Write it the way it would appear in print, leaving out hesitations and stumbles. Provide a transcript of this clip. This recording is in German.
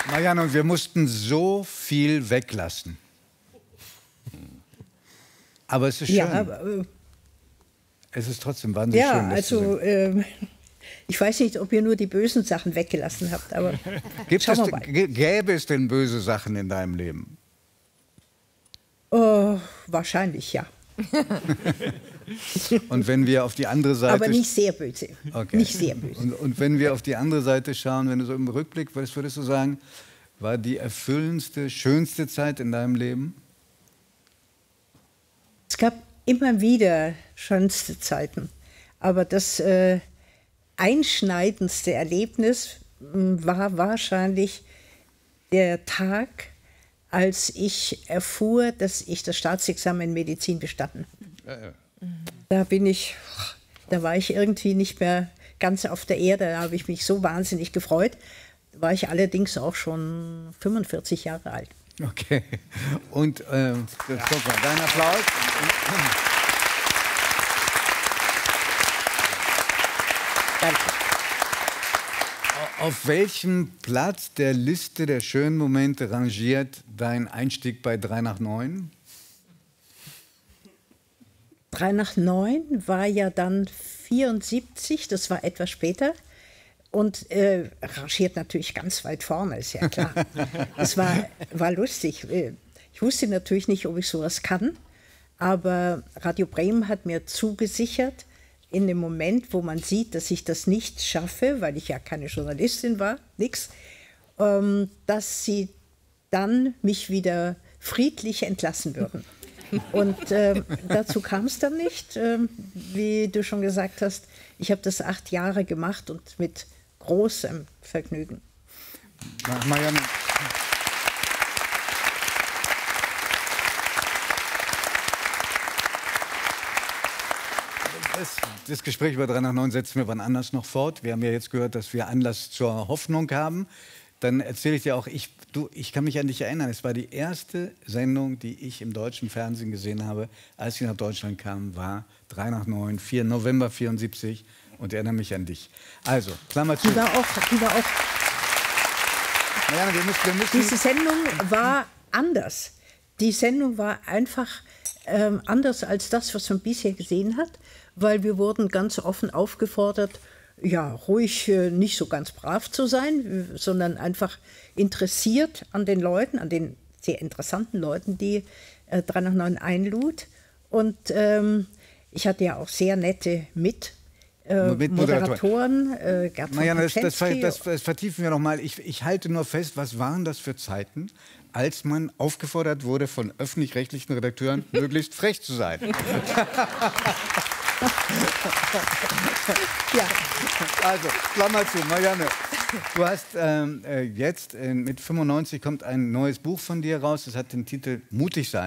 Marianne, und wir mussten so viel weglassen. Aber es ist schön. Ja, aber, es ist trotzdem wahnsinnig schön. Ja, also ich weiß nicht, ob ihr nur die bösen Sachen weggelassen habt, aber gäbe es denn böse Sachen in deinem Leben? Wahrscheinlich, ja. Und wenn wir auf die andere Seite... Aber nicht sehr böse. Okay. Nicht sehr böse. Und wenn wir auf die andere Seite schauen, wenn du so im Rückblick, was würdest du sagen, war die erfüllendste, schönste Zeit in deinem Leben? Es gab immer wieder schönste Zeiten. Aber das einschneidendste Erlebnis war wahrscheinlich der Tag, als ich erfuhr, dass ich das Staatsexamen in Medizin bestanden habe. Da war ich irgendwie nicht mehr ganz auf der Erde, da habe ich mich so wahnsinnig gefreut. Da war ich allerdings auch schon 45 Jahre alt. Okay. Und guck mal, dein Applaus. Danke. Auf welchem Platz der Liste der schönen Momente rangiert dein Einstieg bei 3 nach 9? 3 nach 9 war ja dann 74, das war etwas später. Und rangiert natürlich ganz weit vorne, ist ja klar. Es war lustig. Ich wusste natürlich nicht, ob ich sowas kann, aber Radio Bremen hat mir zugesichert, in dem Moment, wo man sieht, dass ich das nicht schaffe, weil ich ja keine Journalistin war, nix, dass sie dann mich wieder friedlich entlassen würden. Und dazu kam es dann nicht, wie du schon gesagt hast. Ich habe das 8 Jahre gemacht und mit großem Vergnügen. Marianne. Das Gespräch über 3 nach 9 setzen wir wann anders noch fort. Wir haben ja jetzt gehört, dass wir Anlass zur Hoffnung haben. Dann erzähle ich dir auch, ich kann mich an dich erinnern, es war die erste Sendung, die ich im deutschen Fernsehen gesehen habe, als ich nach Deutschland kam, war 3 nach 9, 4. November 74 und erinnere mich an dich. Also, Klammer zu. Die war auch Marianne, wir müssen diese Sendung war anders. Die Sendung war einfach anders als das, was man bisher gesehen hat, weil wir wurden ganz offen aufgefordert, ja, ruhig nicht so ganz brav zu sein, sondern einfach interessiert an den Leuten, an den sehr interessanten Leuten, die 3 nach 9 einlud. Und ich hatte ja auch sehr nette Moderatoren. Marianne, das vertiefen wir noch mal. Ich halte nur fest, was waren das für Zeiten, als man aufgefordert wurde von öffentlich-rechtlichen Redakteuren, möglichst frech zu sein. Ja. Also, Klammer zu, Marianne. Du hast jetzt, mit 95 kommt ein neues Buch von dir raus. Das hat den Titel Mutig sein.